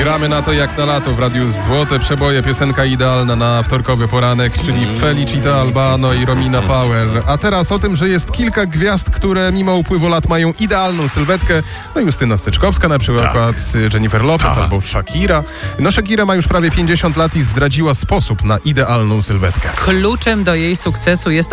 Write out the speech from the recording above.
Gramy na to jak na lato w radiu Złote Przeboje, piosenka idealna na wtorkowy poranek, czyli Felicita Albano i Romina Power. A teraz o tym, że jest kilka gwiazd, które mimo upływu lat mają idealną sylwetkę. No Justyna Styczkowska na przykład, Jennifer Lopez albo Shakira. No Shakira ma już prawie 50 lat i zdradziła sposób na idealną sylwetkę. Kluczem do jej sukcesu jest